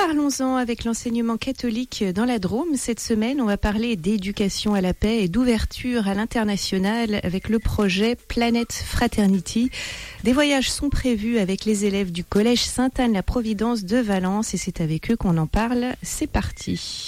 Parlons-en avec l'enseignement catholique dans la Drôme. Cette semaine, on va parler d'éducation à la paix et d'ouverture à l'international avec le projet Planète Fraternity. Des voyages sont prévus avec les élèves du collège Sainte-Anne-la-Providence de Valence et c'est avec eux qu'on en parle. C'est parti.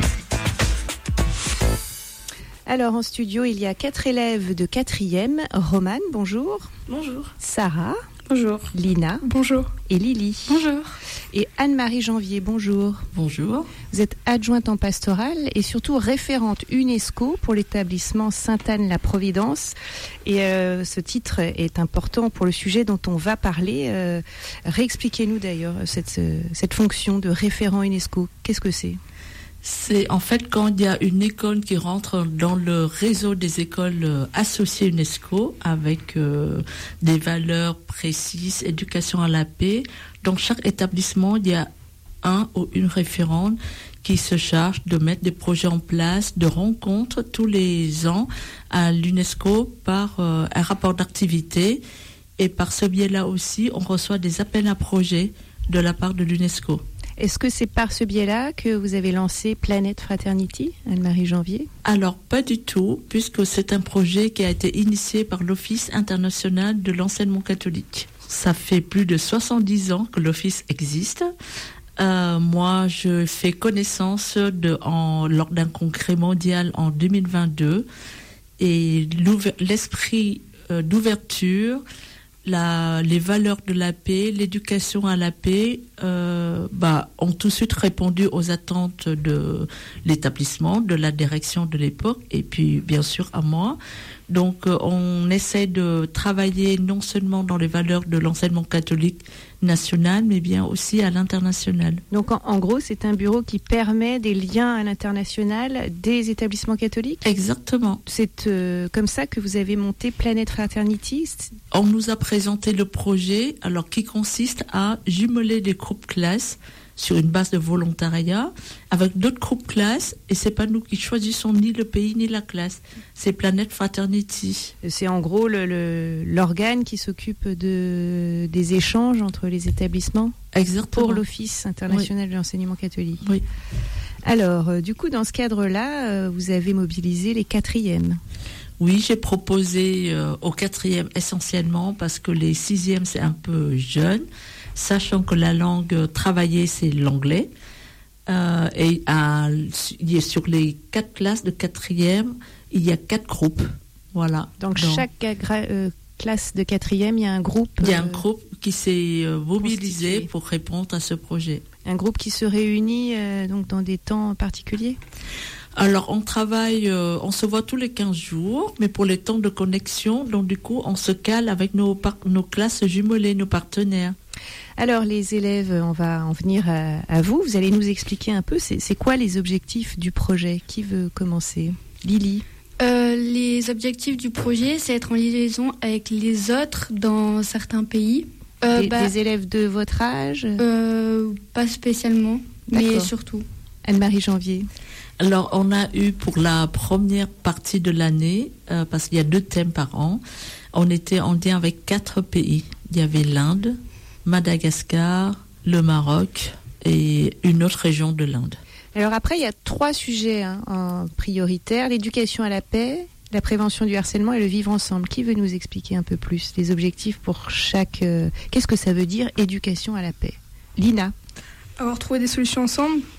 Alors en studio, il y a 4 élèves de 4e. Romane, bonjour. Bonjour. Sarah. Bonjour. Lina. Bonjour. Et Lily. Bonjour. Et Anne-Marie Janvier, bonjour. Bonjour. Vous êtes adjointe en pastorale et surtout référente UNESCO pour l'établissement Sainte-Anne-la-Providence. Et ce titre est important pour le sujet dont on va parler. Réexpliquez-nous d'ailleurs cette fonction de référent UNESCO. Qu'est-ce que c'est ? C'est en fait quand il y a une école qui rentre dans le réseau des écoles associées UNESCO avec des valeurs précises, éducation à la paix. Dans chaque établissement, il y a un ou une référente qui se charge de mettre des projets en place, de rencontres tous les ans à l'UNESCO par un rapport d'activité. Et par ce biais-là aussi, on reçoit des appels à projets de la part de l'UNESCO. Est-ce que c'est par ce biais-là que vous avez lancé Planète Fraternity, Anne-Marie Janvier ? Alors, pas du tout, puisque c'est un projet qui a été initié par l'Office international de l'enseignement catholique. Ça fait plus de 70 ans que l'Office existe. Moi, je fais connaissance lors d'un congrès mondial en 2022 et l'esprit d'ouverture, les valeurs de la paix, l'éducation à la paix ont tout de suite répondu aux attentes de l'établissement, de la direction de l'époque et puis bien sûr à moi. Donc on essaie de travailler non seulement dans les valeurs de l'enseignement catholique national, mais bien aussi à l'international. Donc en gros, c'est un bureau qui permet des liens à l'international des établissements catholiques ? Exactement. C'est comme ça que vous avez monté Planète Fraternity ? On nous a présenté le projet, alors qui consiste à jumeler des groupes classes sur une base de volontariat avec d'autres groupes classes, et c'est pas nous qui choisissons ni le pays ni la classe, c'est Planète Fraternity. C'est en gros l'organe qui s'occupe des échanges entre les établissements. Exactement. Pour l'Office international de l'enseignement catholique. Oui. Alors, du coup, dans ce cadre-là, vous avez mobilisé les 4e. Oui, j'ai proposé aux 4e essentiellement parce que les 6e c'est un peu jeune, sachant que la langue travaillée c'est l'anglais. Et sur les 4 classes de 4e, il y a 4 groupes. Voilà. Donc chaque classe de 4e, il y a un groupe. Il y a un groupe qui s'est mobilisé pour répondre à ce projet. Un groupe qui se réunit donc dans des temps particuliers ? Alors, on travaille, on se voit tous les 15 jours, mais pour les temps de connexion, donc du coup, on se cale avec nos classes jumelées, nos partenaires. Alors, les élèves, on va en venir à vous. Vous allez nous expliquer un peu, c'est quoi les objectifs du projet ? Qui veut commencer ? Lily ? Les objectifs du projet, c'est être en liaison avec les autres dans certains pays. Des élèves de votre âge ? Pas spécialement, mais surtout. Anne-Marie Janvier ? Alors, on a eu pour la première partie de l'année, parce qu'il y a 2 thèmes par an, on était en lien avec 4 pays. Il y avait l'Inde, Madagascar, le Maroc et une autre région de l'Inde. Alors après, il y a 3 sujets prioritaires, l'éducation à la paix, la prévention du harcèlement et le vivre ensemble. Qui veut nous expliquer un peu plus les objectifs pour chaque... Qu'est-ce que ça veut dire, éducation à la paix ? Lina ? Avoir trouvé des solutions ensemble